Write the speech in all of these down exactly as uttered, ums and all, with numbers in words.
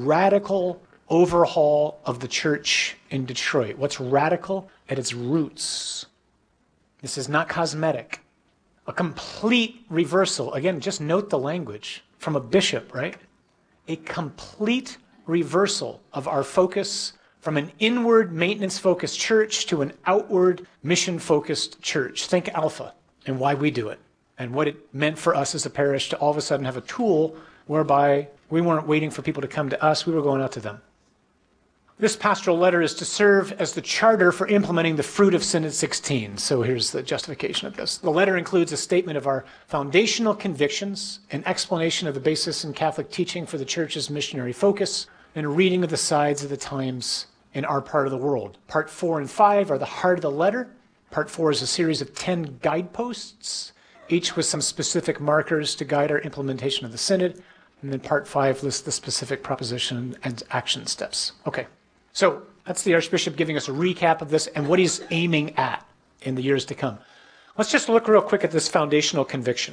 radical overhaul of the church in Detroit. What's radical? At its roots. This is not cosmetic. A complete reversal. Again, just note the language from a bishop, right? A complete reversal of our focus from an inward maintenance-focused church to an outward mission-focused church. Think Alpha and why we do it and what it meant for us as a parish to all of a sudden have a tool whereby we weren't waiting for people to come to us, we were going out to them. This pastoral letter is to serve as the charter for implementing the fruit of Synod sixteen. So here's the justification of this. The letter includes a statement of our foundational convictions, an explanation of the basis in Catholic teaching for the Church's missionary focus, and a reading of the sides of the times in our part of the world. Part four and five are the heart of the letter. Part four is a series of ten guideposts, each with some specific markers to guide our implementation of the Synod. And then part five lists the specific proposition and action steps. Okay. So that's the Archbishop giving us a recap of this and what he's aiming at in the years to come. Let's just look real quick at this foundational conviction.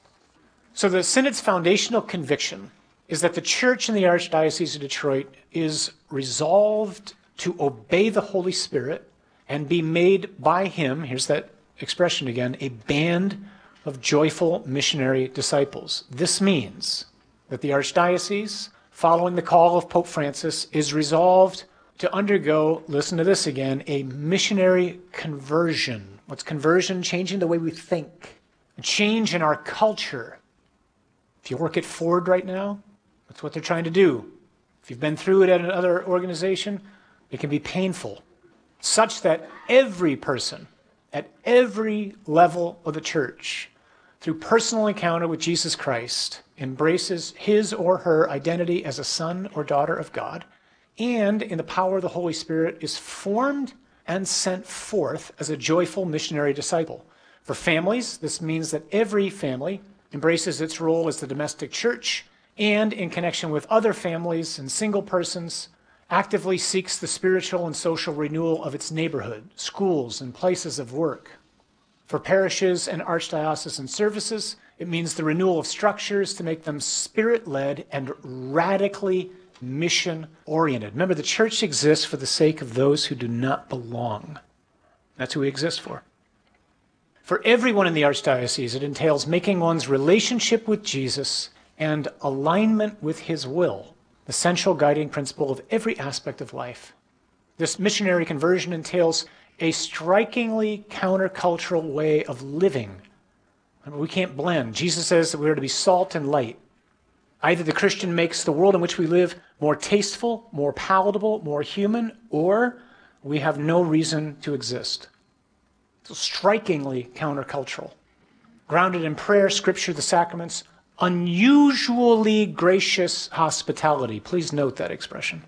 So the Synod's foundational conviction is that the Church in the Archdiocese of Detroit is resolved to obey the Holy Spirit and be made by him, here's that expression again, a band of joyful missionary disciples. This means that the Archdiocese, following the call of Pope Francis, is resolved to undergo, listen to this again, a missionary conversion. What's conversion? Changing the way we think. A change in our culture. If you work at Ford right now, that's what they're trying to do. If you've been through it at another organization, it can be painful. Such that every person at every level of the church, through personal encounter with Jesus Christ, embraces his or her identity as a son or daughter of God, and in the power of the Holy Spirit is formed and sent forth as a joyful missionary disciple. For families, this means that every family embraces its role as the domestic church and, in connection with other families and single persons, actively seeks the spiritual and social renewal of its neighborhood, schools, and places of work. For parishes and archdiocesan services, it means the renewal of structures to make them spirit-led and radically mission-oriented. Remember, the church exists for the sake of those who do not belong. That's who we exist for. For everyone in the Archdiocese, it entails making one's relationship with Jesus and alignment with his will the central guiding principle of every aspect of life. This missionary conversion entails a strikingly countercultural way of living. I mean, we can't blend. Jesus says that we are to be salt and light. Either the Christian makes the world in which we live more tasteful, more palatable, more human, or we have no reason to exist. So strikingly countercultural. Grounded in prayer, scripture, the sacraments, unusually gracious hospitality. Please note that expression.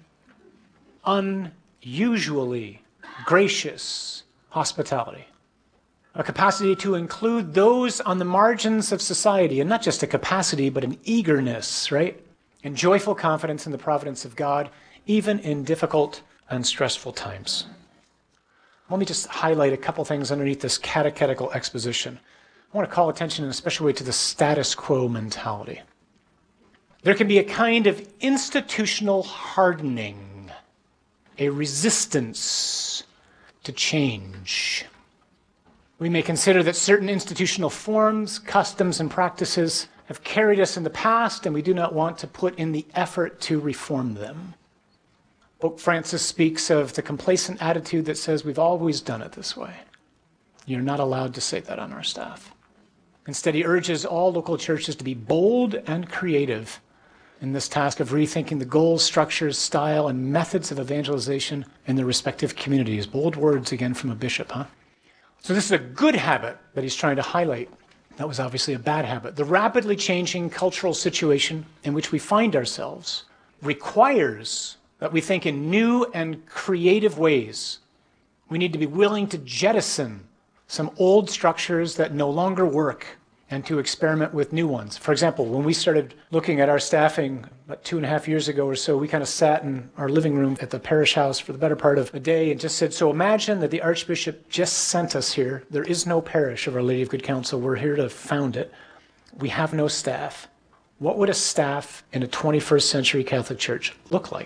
Unusually gracious hospitality. A capacity to include those on the margins of society, and not just a capacity, but an eagerness, right? And joyful confidence in the providence of God, even in difficult and stressful times. Let me just highlight a couple things underneath this catechetical exposition. I want to call attention in a special way to the status quo mentality. There can be a kind of institutional hardening, a resistance to change. We may consider that certain institutional forms, customs, and practices have carried us in the past, and we do not want to put in the effort to reform them. Pope Francis speaks of the complacent attitude that says we've always done it this way. You're not allowed to say that on our staff. Instead, he urges all local churches to be bold and creative in this task of rethinking the goals, structures, style, and methods of evangelization in their respective communities. Bold words again from a bishop, huh? So this is a good habit that he's trying to highlight. That was obviously a bad habit. The rapidly changing cultural situation in which we find ourselves requires that we think in new and creative ways. We need to be willing to jettison some old structures that no longer work and to experiment with new ones. For example, when we started looking at our staffing about two and a half years ago or so, we kind of sat in our living room at the parish house for the better part of a day and just said, so imagine that the Archbishop just sent us here. There is no parish of Our Lady of Good Counsel. We're here to found it. We have no staff. What would a staff in a twenty-first century Catholic Church look like?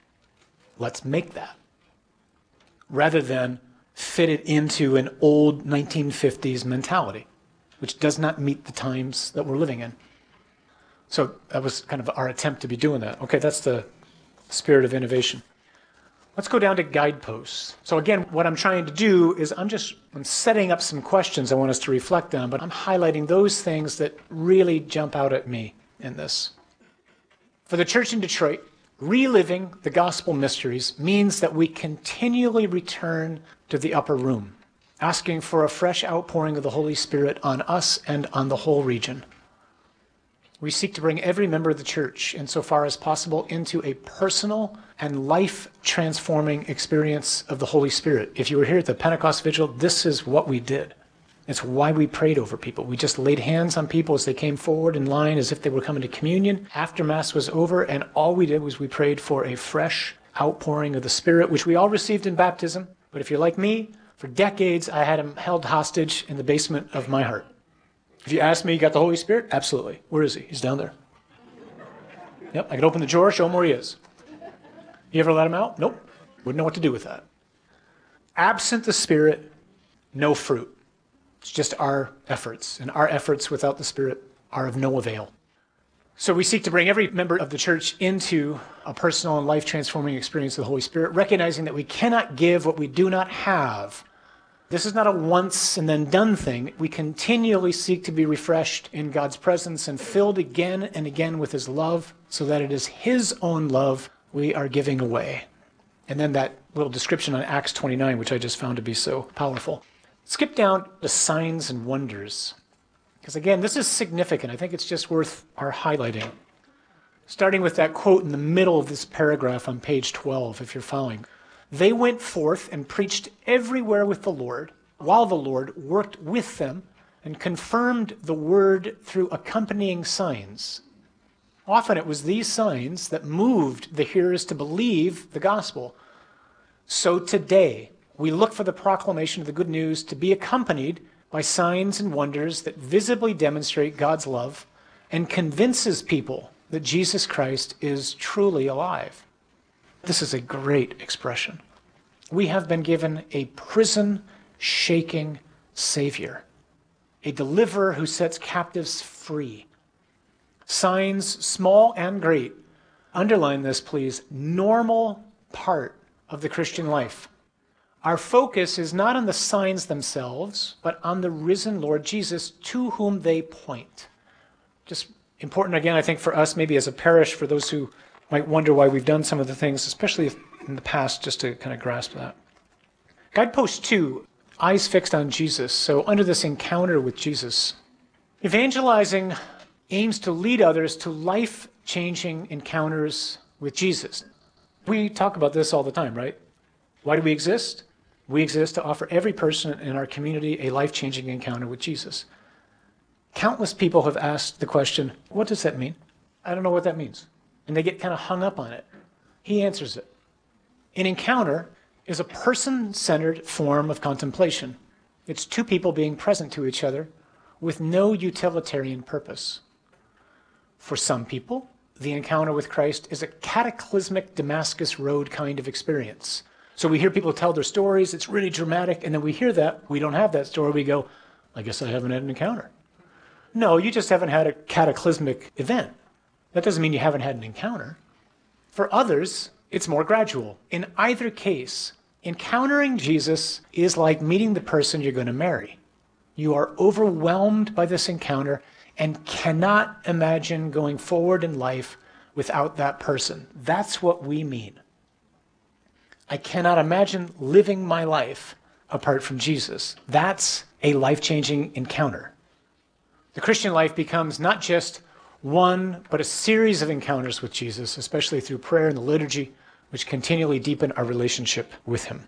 Let's make that. Rather than fit it into an old nineteen fifties mentality, which does not meet the times that we're living in. So that was kind of our attempt to be doing that. Okay, that's the spirit of innovation. Let's go down to guideposts. So again, what I'm trying to do is I'm just I'm setting up some questions I want us to reflect on, but I'm highlighting those things that really jump out at me in this. For the church in Detroit, reliving the gospel mysteries means that we continually return to the upper room, asking for a fresh outpouring of the Holy Spirit on us and on the whole region. We seek to bring every member of the church, insofar as possible, into a personal and life-transforming experience of the Holy Spirit. If you were here at the Pentecost Vigil, this is what we did. It's why we prayed over people. We just laid hands on people as they came forward in line as if they were coming to communion after Mass was over, and all we did was we prayed for a fresh outpouring of the Spirit, which we all received in baptism. But if you're like me, for decades I had him held hostage in the basement of my heart. If you ask me, you got the Holy Spirit? Absolutely. Where is he? He's down there. Yep, I could open the drawer, show him where he is. You ever let him out? Nope. Wouldn't know what to do with that. Absent the Spirit, no fruit. It's just our efforts, and our efforts without the Spirit are of no avail. So we seek to bring every member of the church into a personal and life-transforming experience of the Holy Spirit, recognizing that we cannot give what we do not have. This is not a once and then done thing. We continually seek to be refreshed in God's presence and filled again and again with his love, so that it is his own love we are giving away. And then that little description on Acts twenty-nine, which I just found to be so powerful. Skip down to signs and wonders. Because again, this is significant. I think it's just worth our highlighting. Starting with that quote in the middle of this paragraph on page twelve, if you're following. They went forth and preached everywhere with the Lord, while the Lord worked with them and confirmed the word through accompanying signs. Often it was these signs that moved the hearers to believe the gospel. So today, we look for the proclamation of the good news to be accompanied by signs and wonders that visibly demonstrate God's love and convinces people that Jesus Christ is truly alive. This is a great expression. We have been given a prison-shaking Savior, a deliverer who sets captives free. Signs, small and great, underline this, please, normal part of the Christian life. Our focus is not on the signs themselves, but on the risen Lord Jesus, to whom they point. Just important, again, I think, for us, maybe as a parish, for those who might wonder why we've done some of the things, especially in the past, just to kind of grasp that. Guidepost two, eyes fixed on Jesus. So under this encounter with Jesus, evangelizing aims to lead others to life-changing encounters with Jesus. We talk about this all the time, right? Why do we exist? We exist to offer every person in our community a life-changing encounter with Jesus. Countless people have asked the question, what does that mean? I don't know what that means. And they get kind of hung up on it. He answers it. An encounter is a person-centered form of contemplation. It's two people being present to each other with no utilitarian purpose. For some people, the encounter with Christ is a cataclysmic Damascus Road kind of experience. So we hear people tell their stories, it's really dramatic, and then we hear that, we don't have that story, we go, I guess I haven't had an encounter. No, you just haven't had a cataclysmic event. That doesn't mean you haven't had an encounter. For others, it's more gradual. In either case, encountering Jesus is like meeting the person you're going to marry. You are overwhelmed by this encounter and cannot imagine going forward in life without that person. That's what we mean. I cannot imagine living my life apart from Jesus. That's a life-changing encounter. The Christian life becomes not just one, but a series of encounters with Jesus, especially through prayer and the liturgy, which continually deepen our relationship with him.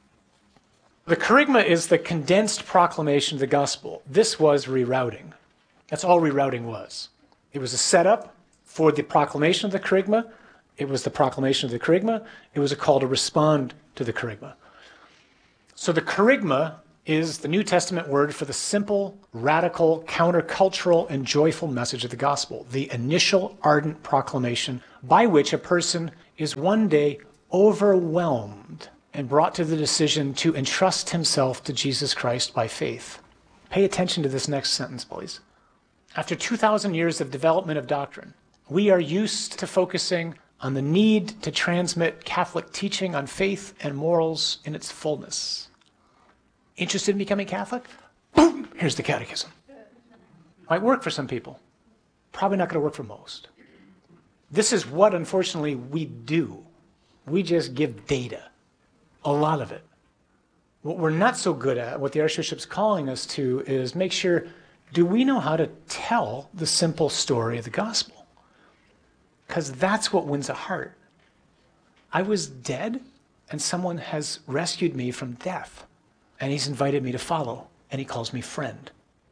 The kerygma is the condensed proclamation of the gospel. This was rerouting. That's all rerouting was. It was a setup for the proclamation of the kerygma. It was the proclamation of the kerygma. It was a call to respond to the kerygma. So the kerygma is the New Testament word for the simple, radical, countercultural, and joyful message of the gospel, the initial ardent proclamation by which a person is one day overwhelmed and brought to the decision to entrust himself to Jesus Christ by faith. Pay attention to this next sentence, please. After two thousand years of development of doctrine, we are used to focusing on the need to transmit Catholic teaching on faith and morals in its fullness. Interested in becoming Catholic? Boom! Here's the catechism. Might work for some people. Probably not going to work for most. This is what, unfortunately, we do. We just give data. A lot of it. What we're not so good at, what the Archbishop's calling us to, is make sure, do we know how to tell the simple story of the gospel? Because that's what wins a heart. I was dead, and someone has rescued me from death. And he's invited me to follow, and he calls me friend.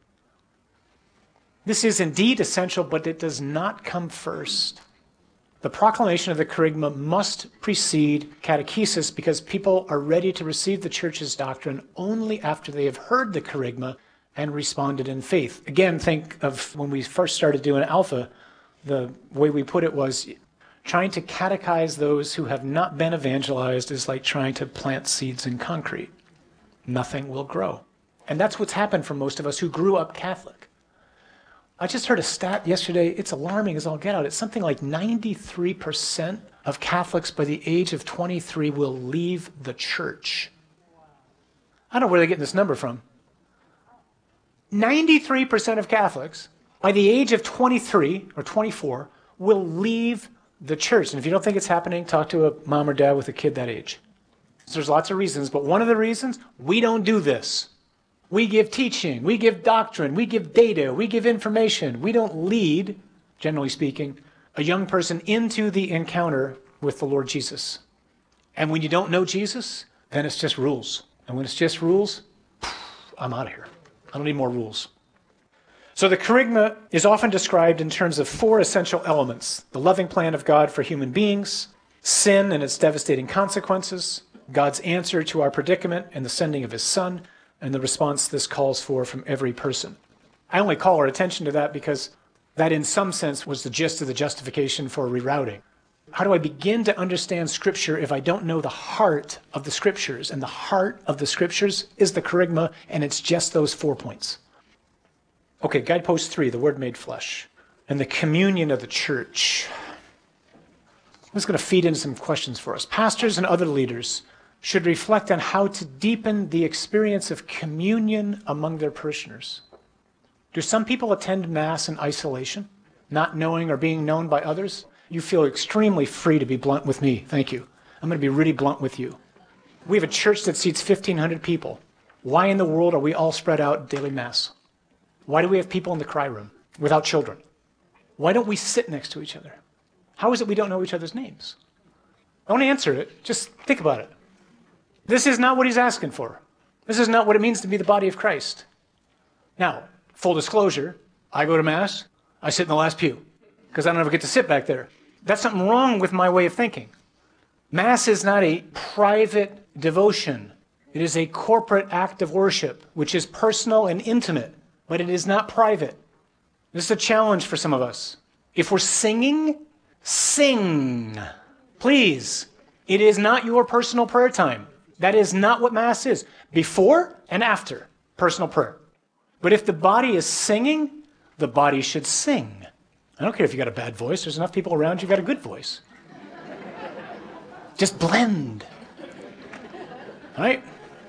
This is indeed essential, but it does not come first. The proclamation of the kerygma must precede catechesis because people are ready to receive the church's doctrine only after they have heard the kerygma and responded in faith. Again, think of when we first started doing Alpha, the way we put it was trying to catechize those who have not been evangelized is like trying to plant seeds in concrete. Nothing will grow. And that's what's happened for most of us who grew up Catholic. I just heard a stat yesterday. It's alarming as all get out. It's something like ninety-three percent of Catholics by the age of twenty-three will leave the church. I don't know where they're getting this number from. ninety-three percent of Catholics by the age of twenty-three or twenty-four will leave the church. And if you don't think it's happening, talk to a mom or dad with a kid that age. So there's lots of reasons, but one of the reasons, we don't do this. We give teaching, we give doctrine, we give data, we give information. We don't lead, generally speaking, a young person into the encounter with the Lord Jesus. And when you don't know Jesus, then it's just rules. And when it's just rules, I'm out of here. I don't need more rules. So the kerygma is often described in terms of four essential elements: the loving plan of God for human beings, sin and its devastating consequences, God's answer to our predicament and the sending of his Son, and the response this calls for from every person. I only call our attention to that because that in some sense was the gist of the justification for rerouting. How do I begin to understand Scripture if I don't know the heart of the Scriptures? And the heart of the Scriptures is the kerygma, and it's just those four points. Okay, guidepost three, the Word made flesh, and the communion of the church. I'm just going to feed in some questions for us. Pastors and other leaders should reflect on how to deepen the experience of communion among their parishioners. Do some people attend Mass in isolation, not knowing or being known by others? You feel extremely free to be blunt with me. Thank you. I'm going to be really blunt with you. We have a church that seats fifteen hundred people. Why in the world are we all spread out at daily Mass? Why do we have people in the cry room without children? Why don't we sit next to each other? How is it we don't know each other's names? Don't answer it. Just think about it. This is not what he's asking for. This is not what it means to be the body of Christ. Now, full disclosure, I go to Mass, I sit in the last pew, because I don't ever get to sit back there. That's something wrong with my way of thinking. Mass is not a private devotion. It is a corporate act of worship, which is personal and intimate, but it is not private. This is a challenge for some of us. If we're singing, sing. Please. It is not your personal prayer time. That is not what Mass is. Before and after, personal prayer. But if the body is singing, the body should sing. I don't care if you got a bad voice. There's enough people around you got a good voice. Just blend. All right?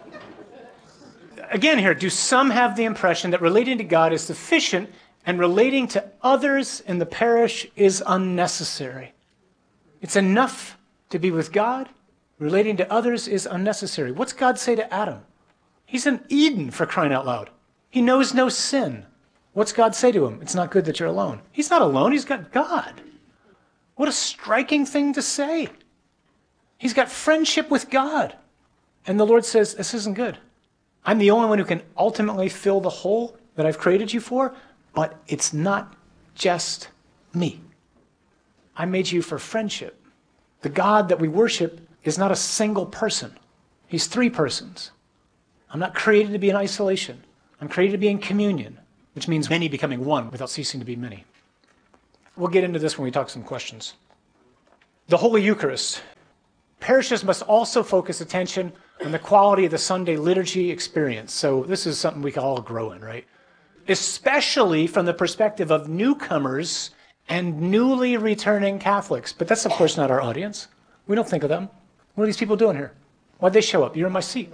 Again here, do some have the impression that relating to God is sufficient and relating to others in the parish is unnecessary? It's enough to be with God. Relating to others is unnecessary. What's God say to Adam? He's in Eden, for crying out loud. He knows no sin. What's God say to him? It's not good that you're alone. He's not alone. He's got God. What a striking thing to say. He's got friendship with God. And the Lord says, this isn't good. I'm the only one who can ultimately fill the hole that I've created you for, but it's not just me. I made you for friendship. The God that we worship is not a single person. He's three persons. I'm not created to be in isolation. I'm created to be in communion, which means many becoming one without ceasing to be many. We'll get into this when we talk some questions. The Holy Eucharist. Parishes must also focus attention on the quality of the Sunday liturgy experience. So this is something we can all grow in, right? Especially from the perspective of newcomers and newly returning Catholics. But that's, of course, not our audience. We don't think of them. What are these people doing here? Why'd they show up? You're in my seat.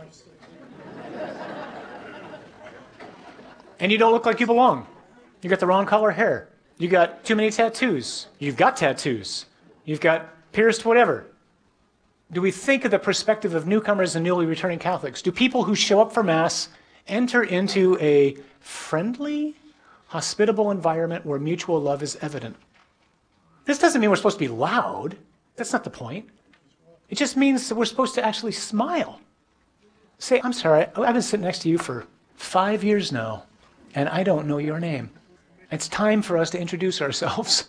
And you don't look like you belong. You got the wrong color hair. You got too many tattoos. You've got tattoos. You've got pierced whatever. Do we think of the perspective of newcomers and newly returning Catholics? Do people who show up for Mass enter into a friendly, hospitable environment where mutual love is evident? This doesn't mean we're supposed to be loud. That's not the point. It just means that we're supposed to actually smile. Say, I'm sorry, I've been sitting next to you for five years now, and I don't know your name. It's time for us to introduce ourselves.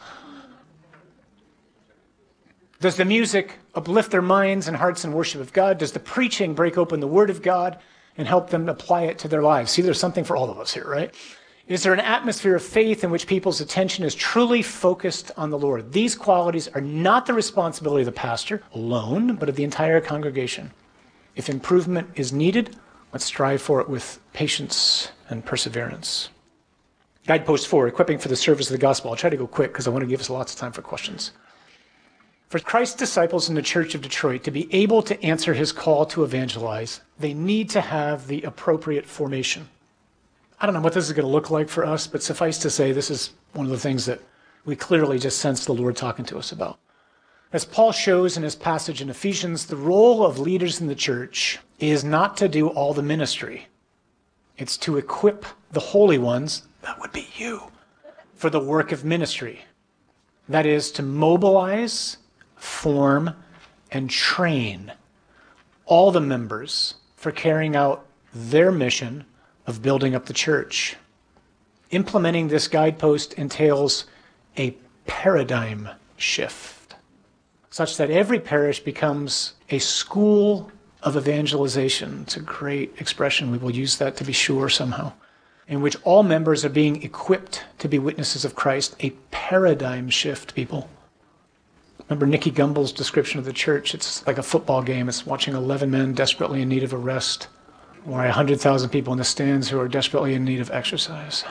Does the music uplift their minds and hearts in worship of God? Does the preaching break open the Word of God and help them apply it to their lives? See, there's something for all of us here, right? Is there an atmosphere of faith in which people's attention is truly focused on the Lord? These qualities are not the responsibility of the pastor alone, but of the entire congregation. If improvement is needed, let's strive for it with patience and perseverance. Guidepost four, equipping for the service of the gospel. I'll try to go quick because I want to give us lots of time for questions. For Christ's disciples in the Church of Detroit to be able to answer his call to evangelize, they need to have the appropriate formation. I don't know what this is going to look like for us, but suffice to say, this is one of the things that we clearly just sense the Lord talking to us about. As Paul shows in his passage in Ephesians, the role of leaders in the church is not to do all the ministry. It's to equip the holy ones, that would be you, for the work of ministry. That is to mobilize, form, and train all the members for carrying out their mission of building up the church. Implementing this guidepost entails a paradigm shift, such that every parish becomes a school of evangelization. It's a great expression. We will use that to be sure somehow, in which all members are being equipped to be witnesses of Christ. A paradigm shift, people. Remember Nicky Gumbel's description of the church? It's like a football game. It's watching eleven men desperately in need of a rest, or one hundred thousand people in the stands who are desperately in need of exercise.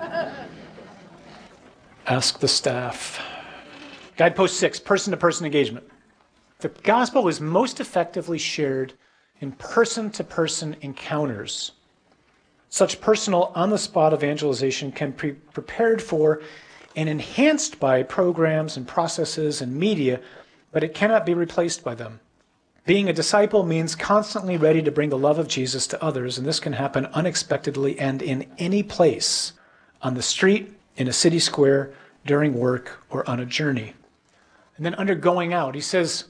Ask the staff. Guidepost six, person-to-person engagement. The gospel is most effectively shared in person-to-person encounters. Such personal, on-the-spot evangelization can be prepared for and enhanced by programs and processes and media, but it cannot be replaced by them. Being a disciple means constantly ready to bring the love of Jesus to others, and this can happen unexpectedly and in any place, on the street, in a city square, during work, or on a journey. And then under going out, he says,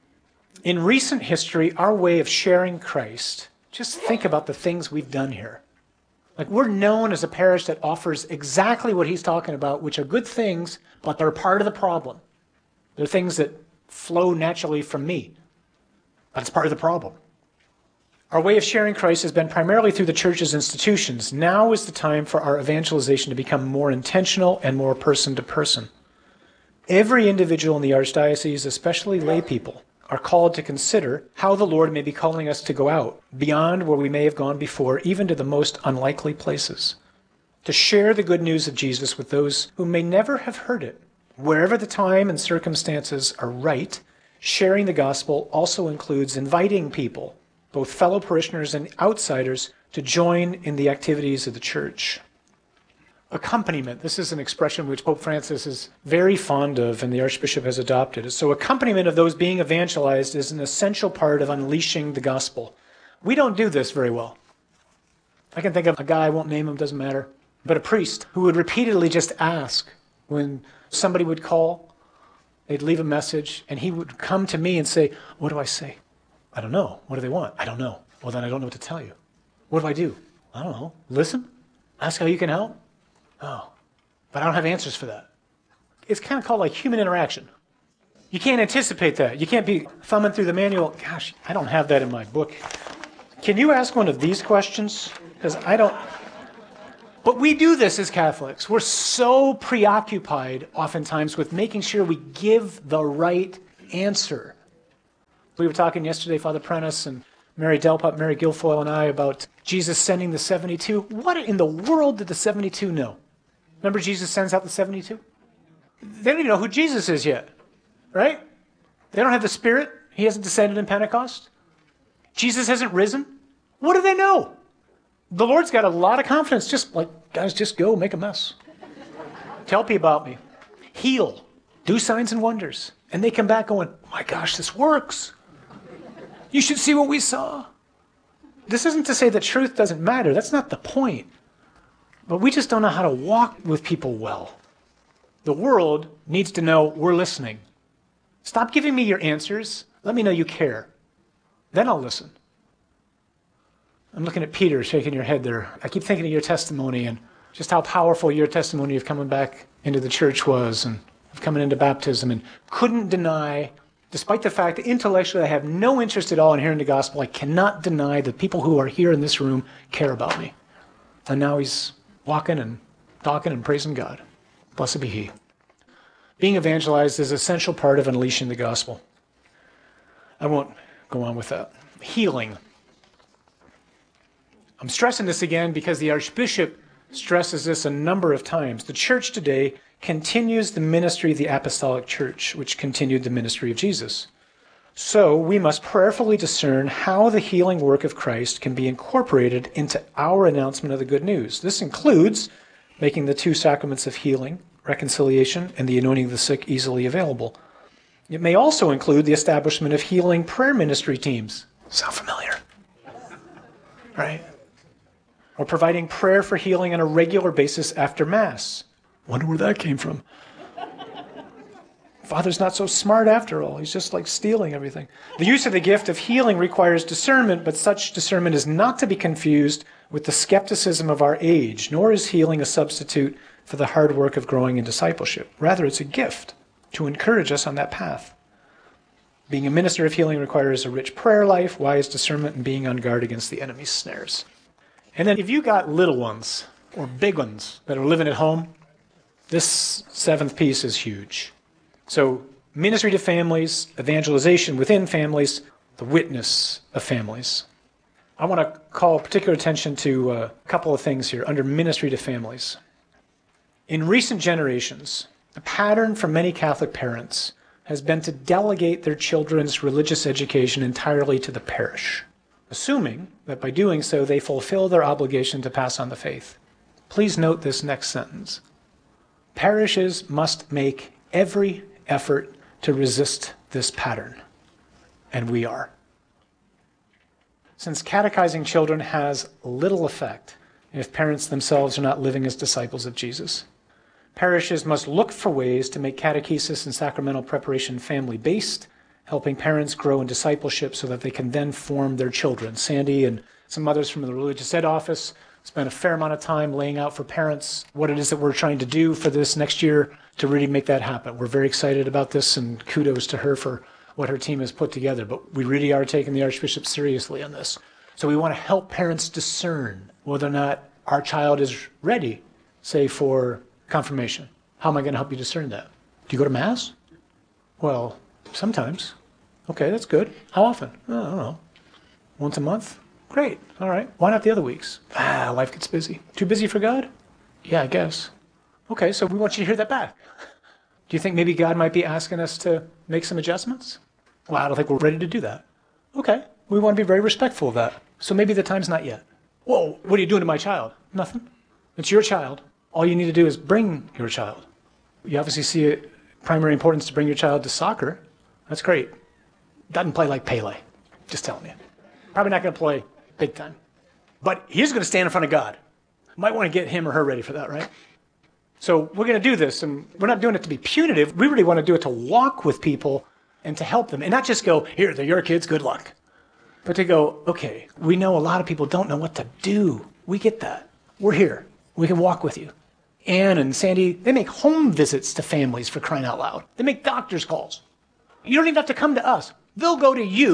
in recent history, our way of sharing Christ, just think about the things we've done here. Like, we're known as a parish that offers exactly what he's talking about, which are good things, but they're part of the problem. They're things that flow naturally from me, but it's part of the problem. Our way of sharing Christ has been primarily through the church's institutions. Now is the time for our evangelization to become more intentional and more person-to-person. Every individual in the Archdiocese, especially lay people, are called to consider how the Lord may be calling us to go out, beyond where we may have gone before, even to the most unlikely places, to share the good news of Jesus with those who may never have heard it. Wherever the time and circumstances are right, sharing the gospel also includes inviting people, both fellow parishioners and outsiders, to join in the activities of the church. Accompaniment. This is an expression which Pope Francis is very fond of and the Archbishop has adopted. So accompaniment of those being evangelized is an essential part of unleashing the gospel. We don't do this very well. I can think of a guy, I won't name him, doesn't matter, but a priest who would repeatedly just ask when somebody would call, they'd leave a message, and he would come to me and say, what do I say? I don't know. What do they want? I don't know. Well, then I don't know what to tell you. What do I do? I don't know. Listen? Ask how you can help? Oh, but I don't have answers for that. It's kind of called like human interaction. You can't anticipate that. You can't be thumbing through the manual. Gosh, I don't have that in my book. Can you ask one of these questions? Because I don't... But we do this as Catholics. We're so preoccupied oftentimes with making sure we give the right answer. We were talking yesterday, Father Prentice and Mary Delpop, Mary Guilfoyle and I, about Jesus sending the seventy-two. What in the world did the seventy-two know? Remember Jesus sends out the seventy-two? They don't even know who Jesus is yet, right? They don't have the Spirit. He hasn't descended in Pentecost. Jesus hasn't risen. What do they know? The Lord's got a lot of confidence. Just like, guys, just go make a mess. Tell people about me. Heal. Do signs and wonders. And they come back going, oh my gosh, this works. You should see what we saw. This isn't to say that truth doesn't matter. That's not the point. But we just don't know how to walk with people well. The world needs to know we're listening. Stop giving me your answers. Let me know you care. Then I'll listen. I'm looking at Peter shaking your head there. I keep thinking of your testimony and just how powerful your testimony of coming back into the church was and of coming into baptism, and couldn't deny, despite the fact that intellectually I have no interest at all in hearing the gospel, I cannot deny that people who are here in this room care about me. And now he's walking and talking and praising God. Blessed be he. Being evangelized is an essential part of unleashing the gospel. I won't go on with that. Healing. I'm stressing this again because the Archbishop stresses this a number of times. The church today continues the ministry of the Apostolic Church, which continued the ministry of Jesus. So we must prayerfully discern how the healing work of Christ can be incorporated into our announcement of the good news. This includes making the two sacraments of healing, reconciliation, and the anointing of the sick easily available. It may also include the establishment of healing prayer ministry teams. Sound familiar? Right? Or providing prayer for healing on a regular basis after Mass. Wonder where that came from. Father's not so smart after all. He's just like stealing everything. The use of the gift of healing requires discernment, but such discernment is not to be confused with the skepticism of our age, nor is healing a substitute for the hard work of growing in discipleship. Rather, it's a gift to encourage us on that path. Being a minister of healing requires a rich prayer life, wise discernment, and being on guard against the enemy's snares. And then if you got little ones or big ones that are living at home, this seventh piece is huge. So ministry to families, evangelization within families, the witness of families. I want to call particular attention to a couple of things here under ministry to families. In recent generations, the pattern for many Catholic parents has been to delegate their children's religious education entirely to the parish, assuming that by doing so they fulfill their obligation to pass on the faith. Please note this next sentence. Parishes must make every effort to resist this pattern, and we are. Since catechizing children has little effect if parents themselves are not living as disciples of Jesus, parishes must look for ways to make catechesis and sacramental preparation family-based, helping parents grow in discipleship so that they can then form their children. Sandy and some others from the Religious Ed Office spent a fair amount of time laying out for parents what it is that we're trying to do for this next year to really make that happen. We're very excited about this, and kudos to her for what her team has put together. But we really are taking the Archbishop seriously on this. So we want to help parents discern whether or not our child is ready, say, for confirmation. How am I going to help you discern that? Do you go to Mass? Well, sometimes. Okay, that's good. How often? Oh, I don't know. Once a month? Great. All right. Why not the other weeks? Ah, life gets busy. Too busy for God? Yeah, I guess. Okay, so we want you to hear that back. Do you think maybe God might be asking us to make some adjustments? Well, I don't think we're ready to do that. Okay, we want to be very respectful of that. So maybe the time's not yet. Whoa, what are you doing to my child? Nothing. It's your child. All you need to do is bring your child. You obviously see it primary importance to bring your child to soccer. That's great. Doesn't play like Pele. Just telling you. Probably not going to play big time. But he's going to stand in front of God. Might want to get him or her ready for that, right? So we're going to do this, and we're not doing it to be punitive. We really want to do it to walk with people and to help them. And not just go, here, they're your kids, good luck. But to go, okay, we know a lot of people don't know what to do. We get that. We're here. We can walk with you. Ann and Sandy, they make home visits to families, for crying out loud. They make doctor's calls. You don't even have to come to us. They'll go to you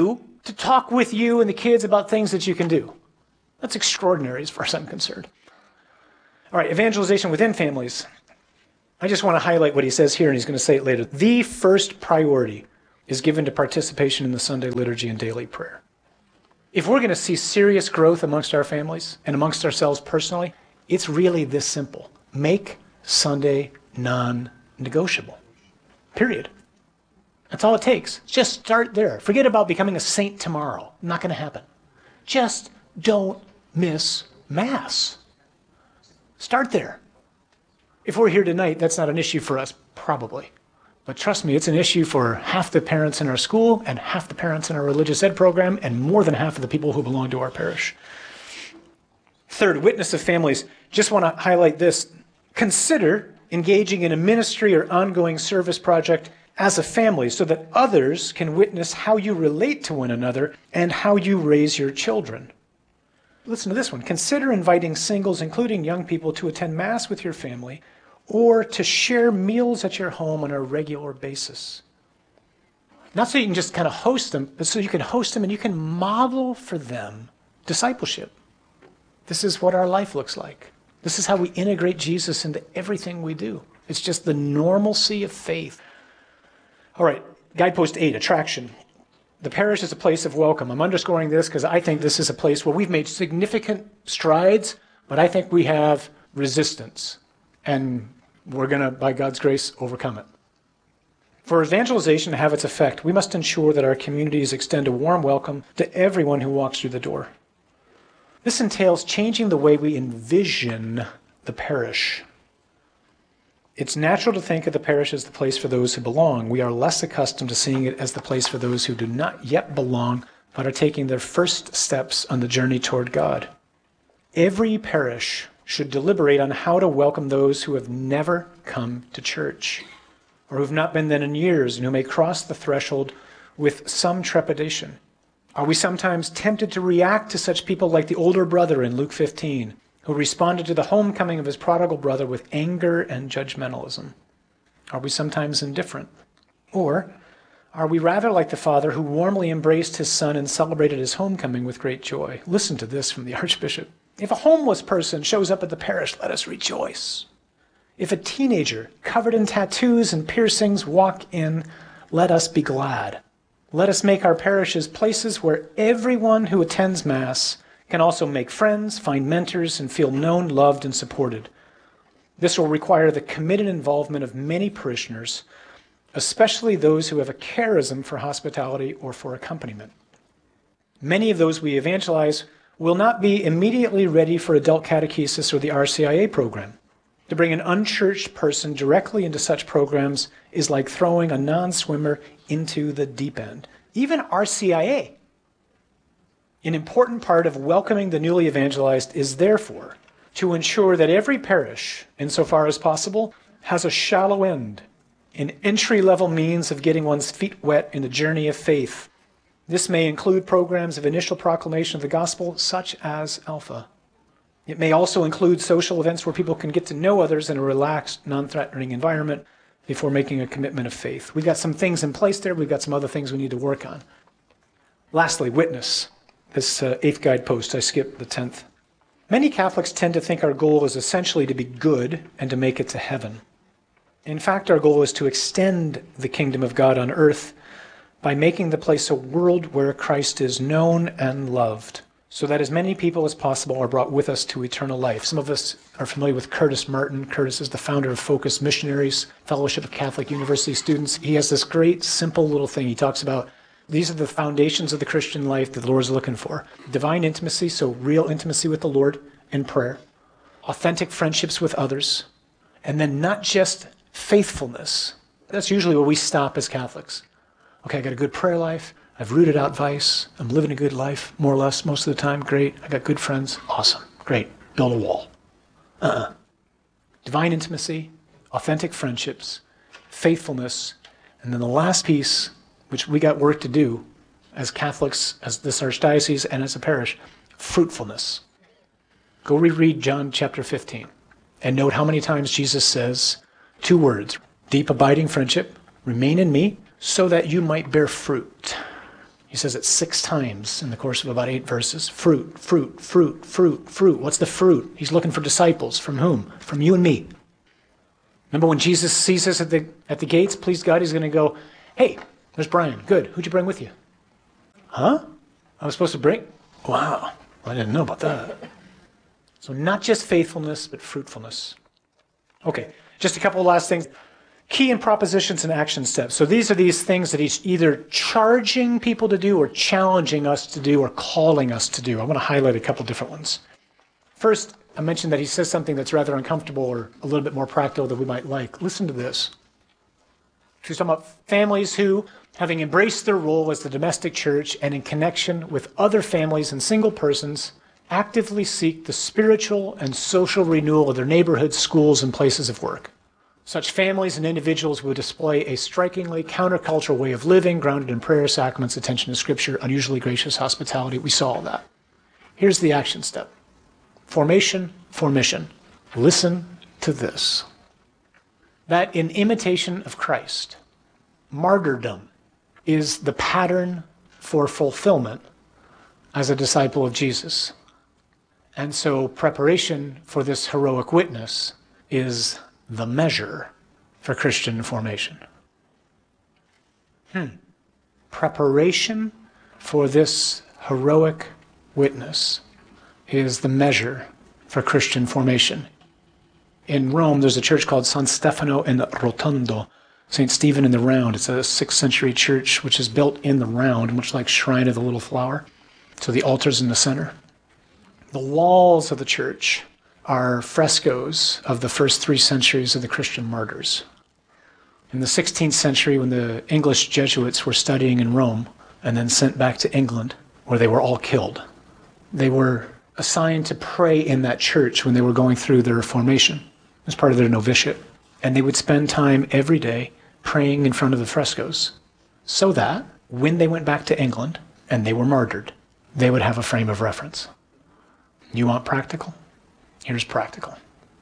to talk with you and the kids about things that you can do. That's extraordinary as far as I'm concerned. All right, evangelization within families. I just want to highlight what he says here, and he's going to say it later. The first priority is given to participation in the Sunday liturgy and daily prayer. If we're going to see serious growth amongst our families and amongst ourselves personally, it's really this simple. Make Sunday non-negotiable. Period. That's all it takes. Just start there. Forget about becoming a saint tomorrow. Not going to happen. Just don't miss Mass. Start there. If we're here tonight, that's not an issue for us, probably. But trust me, it's an issue for half the parents in our school and half the parents in our religious ed program and more than half of the people who belong to our parish. Third, witness of families. Just want to highlight this. Consider engaging in a ministry or ongoing service project as a family so that others can witness how you relate to one another and how you raise your children. Listen to this one. Consider inviting singles, including young people, to attend Mass with your family or to share meals at your home on a regular basis. Not so you can just kind of host them, but so you can host them and you can model for them discipleship. This is what our life looks like. This is how we integrate Jesus into everything we do. It's just the normalcy of faith. All right, guidepost eight, attraction. The parish is a place of welcome. I'm underscoring this because I think this is a place where we've made significant strides, but I think we have resistance. And we're going to, by God's grace, overcome it. For evangelization to have its effect, we must ensure that our communities extend a warm welcome to everyone who walks through the door. This entails changing the way we envision the parish. It's natural to think of the parish as the place for those who belong. We are less accustomed to seeing it as the place for those who do not yet belong, but are taking their first steps on the journey toward God. Every parish should deliberate on how to welcome those who have never come to church, or who have not been there in years, and who may cross the threshold with some trepidation. Are we sometimes tempted to react to such people like the older brother in Luke fifteen, who responded to the homecoming of his prodigal brother with anger and judgmentalism? Are we sometimes indifferent? Or are we rather like the father who warmly embraced his son and celebrated his homecoming with great joy? Listen to this from the Archbishop. If a homeless person shows up at the parish, let us rejoice. If a teenager covered in tattoos and piercings walk in, let us be glad. Let us make our parishes places where everyone who attends Mass can also make friends, find mentors, and feel known, loved, and supported. This will require the committed involvement of many parishioners, especially those who have a charism for hospitality or for accompaniment. Many of those we evangelize will not be immediately ready for adult catechesis or the R C I A program. To bring an unchurched person directly into such programs is like throwing a non-swimmer into the deep end. Even R C I A. An important part of welcoming the newly evangelized is therefore to ensure that every parish, insofar as possible, has a shallow end, an entry-level means of getting one's feet wet in the journey of faith. This may include programs of initial proclamation of the gospel, such as Alpha. It may also include social events where people can get to know others in a relaxed, non-threatening environment before making a commitment of faith. We've got some things in place there. We've got some other things we need to work on. Lastly, witness. This uh, eighth guidepost, I skipped the tenth. Many Catholics tend to think our goal is essentially to be good and to make it to heaven. In fact, our goal is to extend the kingdom of God on earth by making the place a world where Christ is known and loved, so that as many people as possible are brought with us to eternal life. Some of us are familiar with Curtis Martin. Curtis is the founder of Focus Missionaries, Fellowship of Catholic University Students. He has this great, simple little thing. He talks about these are the foundations of the Christian life that the Lord is looking for. Divine intimacy, so real intimacy with the Lord in prayer. Authentic friendships with others. And then not just faithfulness. That's usually where we stop as Catholics. Okay, I got a good prayer life. I've rooted out vice. I'm living a good life, more or less, most of the time. Great. I got good friends. Awesome. Great. Build a wall. Uh-uh. Divine intimacy, authentic friendships, faithfulness, and then the last piece, which we got work to do as Catholics, as this archdiocese, and as a parish, fruitfulness. Go reread John chapter fifteen and note how many times Jesus says two words, deep abiding friendship, remain in me, so that you might bear fruit. He says it six times in the course of about eight verses. Fruit, fruit, fruit, fruit, fruit. What's the fruit? He's looking for disciples. From whom? From you and me. Remember when Jesus sees us at the at the gates, please God, he's going to go, hey, there's Brian. Good. Who'd you bring with you? Huh? I was supposed to bring? Wow. I didn't know about that. So not just faithfulness, but fruitfulness. Okay, just a couple of last things. Key in propositions and action steps. So these are these things that he's either charging people to do or challenging us to do or calling us to do. I want to highlight a couple different ones. First, I mentioned that he says something that's rather uncomfortable or a little bit more practical than we might like. Listen to this. He's talking about families who, having embraced their role as the domestic church and in connection with other families and single persons, actively seek the spiritual and social renewal of their neighborhoods, schools, and places of work. Such families and individuals will display a strikingly countercultural way of living, grounded in prayer, sacraments, attention to Scripture, unusually gracious hospitality. We saw all that. Here's the action step. Formation for mission. Listen to this. That in imitation of Christ, martyrdom is the pattern for fulfillment as a disciple of Jesus. And so preparation for this heroic witness is the measure for Christian formation. Hmm. Preparation for this heroic witness is the measure for Christian formation. In Rome, there's a church called San Stefano in the Rotondo, Saint Stephen in the Round. It's a sixth century church which is built in the round, much like Shrine of the Little Flower. So the altar's in the center. The walls of the church are frescoes of the first three centuries of the Christian martyrs. In the sixteenth century, when the English Jesuits were studying in Rome and then sent back to England, where they were all killed, they were assigned to pray in that church when they were going through their formation as part of their novitiate. And they would spend time every day praying in front of the frescoes so that when they went back to England and they were martyred, they would have a frame of reference. You want practical? Here's practical.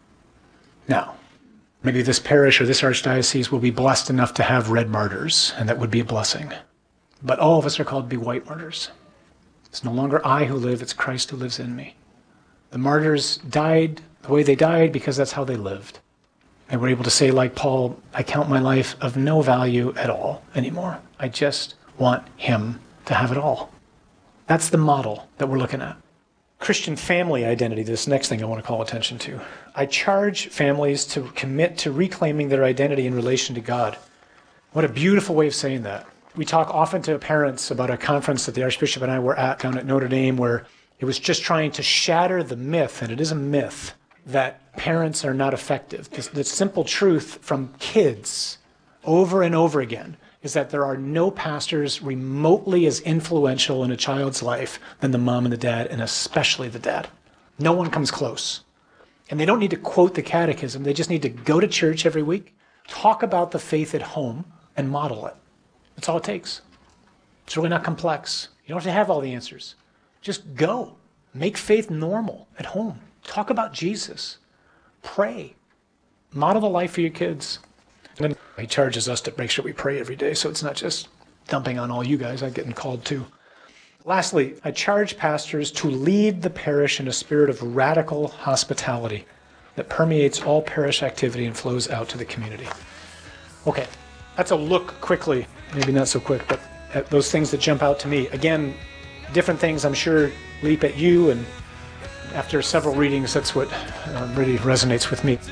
Now, maybe this parish or this archdiocese will be blessed enough to have red martyrs, and that would be a blessing. But all of us are called to be white martyrs. It's no longer I who live, it's Christ who lives in me. The martyrs died the way they died because that's how they lived. They were able to say, like Paul, I count my life of no value at all anymore. I just want him to have it all. That's the model that we're looking at. Christian family identity, this next thing I want to call attention to. I charge families to commit to reclaiming their identity in relation to God. What a beautiful way of saying that. We talk often to parents about a conference that the Archbishop and I were at down at Notre Dame where it was just trying to shatter the myth, and it is a myth, that parents are not effective. The simple truth from kids over and over again is that there are no pastors remotely as influential in a child's life than the mom and the dad, and especially the dad. No one comes close. And they don't need to quote the catechism. They just need to go to church every week, talk about the faith at home, and model it. That's all it takes. It's really not complex. You don't have to have all the answers. Just go. Make faith normal at home. Talk about Jesus. Pray. Model the life for your kids. And then he charges us to make sure we pray every day, so it's not just dumping on all you guys. I'm getting called too. Lastly, I charge pastors to lead the parish in a spirit of radical hospitality that permeates all parish activity and flows out to the community. Okay, that's a look quickly, maybe not so quick, but at those things that jump out to me. Again, different things I'm sure leap at you, and after several readings, that's what uh, really resonates with me.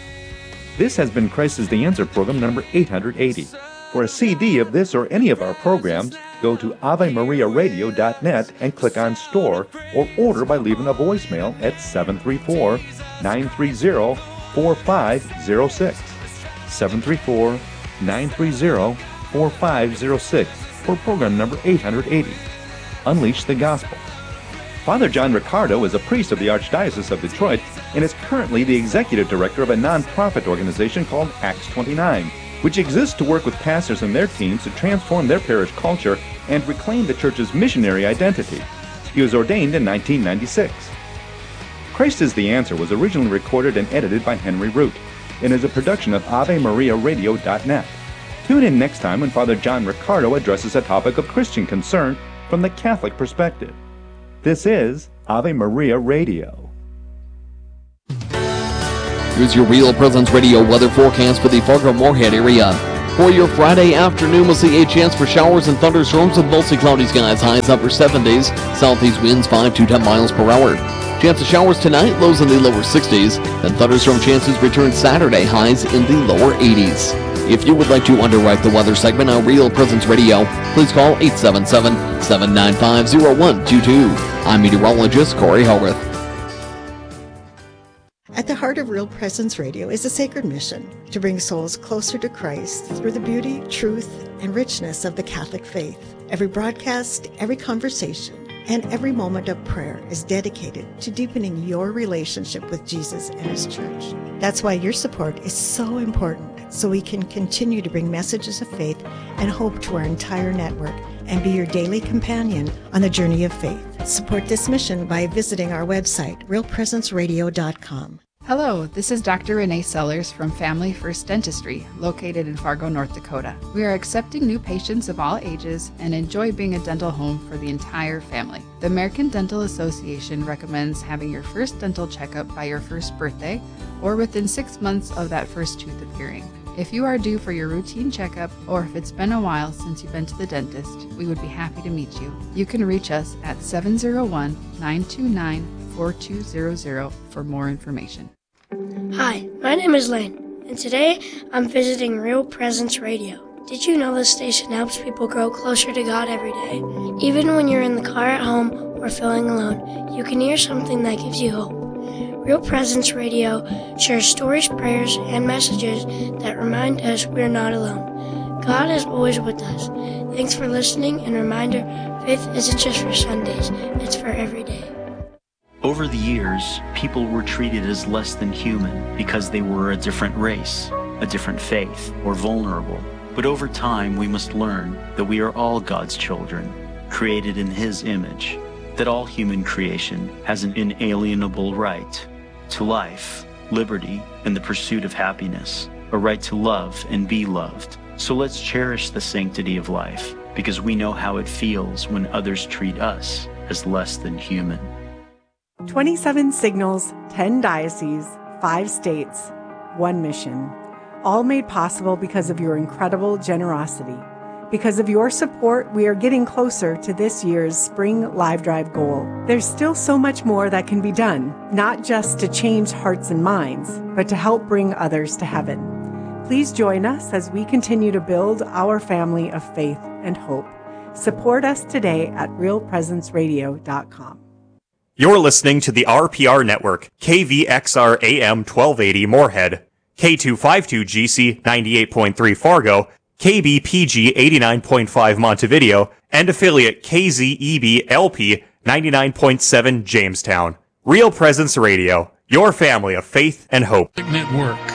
This has been Christ is the Answer program number eight hundred eighty. For a C D of this or any of our programs, go to ave maria radio dot net and click on Store, or order by leaving a voicemail at seven three four, nine three zero, four five zero six. seven three four, nine three zero, four five zero six for program number eight hundred eighty. Unleash the Gospel. Father John Riccardo is a priest of the Archdiocese of Detroit and is currently the executive director of a non-profit organization called Acts twenty-nine, which exists to work with pastors and their teams to transform their parish culture and reclaim the church's missionary identity. He was ordained in nineteen ninety-six. Christ is the Answer was originally recorded and edited by Henry Root and is a production of ave maria radio dot net. Tune in next time when Father John Riccardo addresses a topic of Christian concern from the Catholic perspective. This is Ave Maria Radio. Here's your Real Presence Radio weather forecast for the Fargo-Moorhead area. For your Friday afternoon, we'll see a chance for showers and thunderstorms with mostly cloudy skies, highs upper seventies, southeast winds five to ten miles per hour. Chance of showers tonight, lows in the lower sixties, and thunderstorm chances return Saturday, highs in the lower eighties. If you would like to underwrite the weather segment on Real Presence Radio, please call eight seven seven, seven nine five, zero one two two. I'm meteorologist Corey Howarth. At the heart of Real Presence Radio is a sacred mission to bring souls closer to Christ through the beauty, truth, and richness of the Catholic faith. Every broadcast, every conversation, and every moment of prayer is dedicated to deepening your relationship with Jesus and His church. That's why your support is so important, so we can continue to bring messages of faith and hope to our entire network and be your daily companion on the journey of faith. Support this mission by visiting our website, real presence radio dot com. Hello, this is Doctor Renee Sellers from Family First Dentistry, located in Fargo, North Dakota. We are accepting new patients of all ages and enjoy being a dental home for the entire family. The American Dental Association recommends having your first dental checkup by your first birthday or within six months of that first tooth appearing. If you are due for your routine checkup, or if it's been a while since you've been to the dentist, we would be happy to meet you. You can reach us at seven zero one, nine two nine, four two zero zero for more information. Hi, my name is Lane, and today I'm visiting Real Presence Radio. Did you know this station helps people grow closer to God every day? Even when you're in the car at home or feeling alone, you can hear something that gives you hope. Real Presence Radio shares stories, prayers, and messages that remind us we're not alone. God is always with us. Thanks for listening, and reminder, faith isn't just for Sundays, it's for every day. Over the years, people were treated as less than human because they were a different race, a different faith, or vulnerable. But over time, we must learn that we are all God's children, created in His image, that all human creation has an inalienable right to life, liberty, and the pursuit of happiness, a right to love and be loved. So let's cherish the sanctity of life, because we know how it feels when others treat us as less than human. twenty-seven signals, ten dioceses, five states, one mission. All made possible because of your incredible generosity. Because of your support, we are getting closer to this year's Spring Live Drive goal. There's still so much more that can be done, not just to change hearts and minds, but to help bring others to heaven. Please join us as we continue to build our family of faith and hope. Support us today at real presence radio dot com. You're listening to the R P R Network, K V X R A M twelve eighty Moorhead, K two fifty-two G C ninety-eight point three Fargo, K B P G eighty-nine point five Montevideo, and affiliate K Z E B L P ninety-nine point seven Jamestown. Real Presence Radio, your family of faith and hope. Network.